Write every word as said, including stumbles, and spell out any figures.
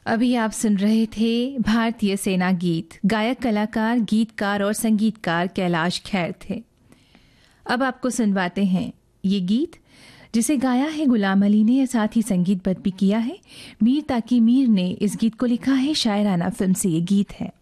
अभी आप सुन रहे थे भारतीय सेना गीत। गायक, कलाकार, गीतकार और संगीतकार कैलाश खेर थे। अब आपको सुनवाते हैं ये गीत, जिसे गाया है गुलाम अली ने, साथ ही संगीतबद्ध भी किया है मीर ताकी मीर ने। इस गीत को लिखा है शायराना फिल्म से ये गीत है।